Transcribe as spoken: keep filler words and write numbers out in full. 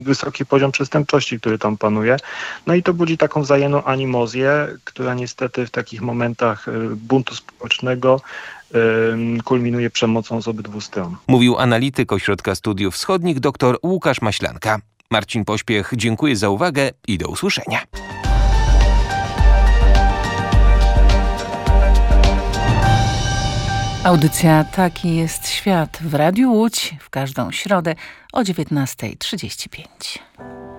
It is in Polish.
wysoki poziom przestępczości, który tam panuje. No i to budzi taką wzajemną animozję, która niestety w takich momentach buntu społecznego kulminuje przemocą z obydwu stron. Mówił analityk Ośrodka Studiów Wschodnich dr Łukasz Maślanka. Marcin Pośpiech, dziękuję za uwagę i do usłyszenia. Audycja Taki jest świat w Radiu Łódź w każdą środę o dziewiętnasta trzydzieści pięć.